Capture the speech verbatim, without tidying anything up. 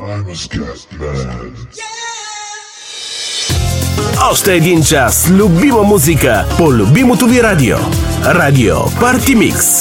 Още един час любима музика по любимото ви радио. Радио Парти Микс.